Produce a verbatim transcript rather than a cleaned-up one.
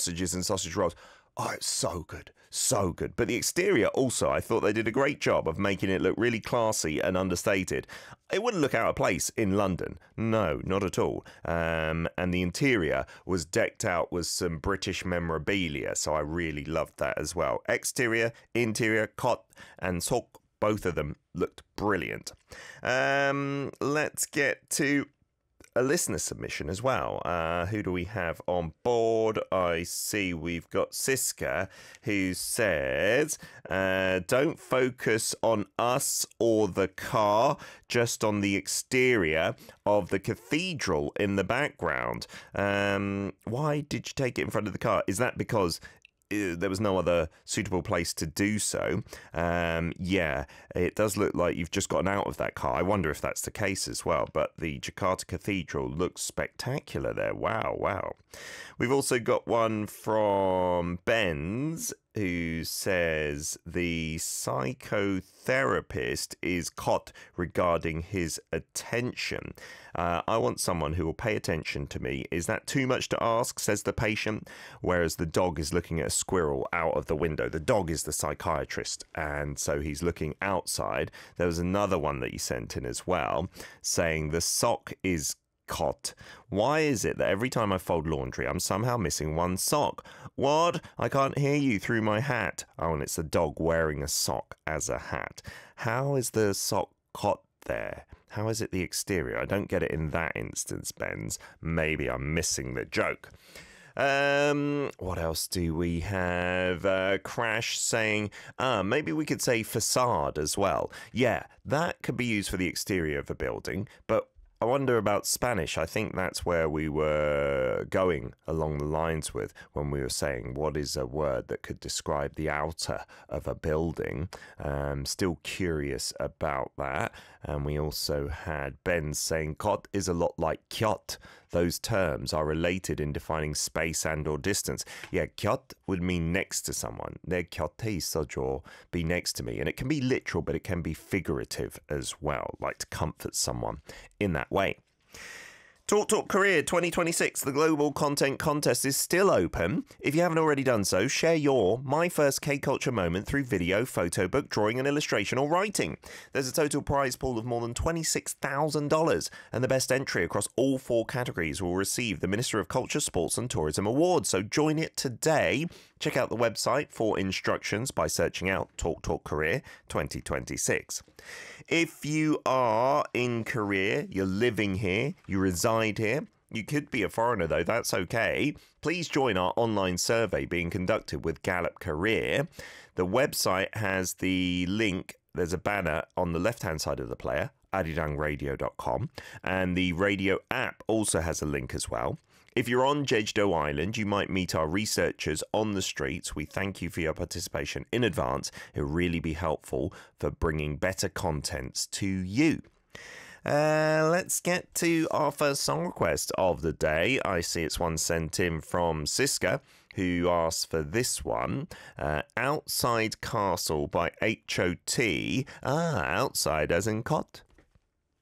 sausages and sausage rolls. Oh, it's so good. So good. But the exterior also, I thought they did a great job of making it look really classy and understated. It wouldn't look out of place in London. No, not at all. Um, and the interior was decked out with some British memorabilia, so I really loved that as well. Exterior, interior, cot and sok, both of them looked brilliant. Um, let's get to a listener submission as well. Uh, who do we have on board? I see we've got Siska, who says, uh, don't focus on us or the car, just on the exterior of the cathedral in the background. Um, why did you take it in front of the car? Is that because there was no other suitable place to do so? Um, yeah, it does look like you've just gotten out of that car. I wonder if that's the case as well. But the Jakarta Cathedral looks spectacular there. Wow, wow. We've also got one from Benz, who says the psychotherapist is caught regarding his attention. Uh, I want someone who will pay attention to me. Is that too much to ask, says the patient, whereas the dog is looking at a squirrel out of the window. The dog is the psychiatrist, and so he's looking outside. There was another one that you sent in as well, saying the sock is cot. Why is it that every time I fold laundry, I'm somehow missing one sock? What? I can't hear you through my hat. Oh, and it's the dog wearing a sock as a hat. How is the sock cot there? How is it the exterior? I don't get it in that instance, Benz. Maybe I'm missing the joke. Um, what else do we have? Uh, Crash saying, ah, maybe we could say facade as well. Yeah, that could be used for the exterior of a building, but I wonder about Spanish. I think that's where we were going along the lines with when we were saying what is a word that could describe the outer of a building. Um, still curious about that. And we also had Ben saying cot is a lot like kyot. Those terms are related in defining space and or distance. Yeah, kyot would mean next to someone. Ne kyote sojo, be next to me. And it can be literal, but it can be figurative as well, like to comfort someone in that way. Talk Talk Korea twenty twenty-six, the Global Content Contest is still open. If you haven't already done so, share your My First K-Culture moment through video, photo book, drawing and illustration or writing. There's a total prize pool of more than twenty-six thousand dollars, and the best entry across all four categories will receive the Minister of Culture, Sports and Tourism Award. So join it today. Check out the website for instructions by searching out Talk Talk Korea twenty twenty-six. If you are in Korea, you're living here, you reside here, you could be a foreigner though, that's okay. Please join our online survey being conducted with Gallup Career. The website has the link, there's a banner on the left-hand side of the player, arirang radio dot com, and the radio app also has a link as well. If you're on Jeju-do Island, you might meet our researchers on the streets. We thank you for your participation in advance. It will really be helpful for bringing better contents to you. Uh, let's get to our first song request of the day. I see it's one sent in from Siska, who asked for this one, uh, Outside Castle by H O T. Ah, outside as in cot.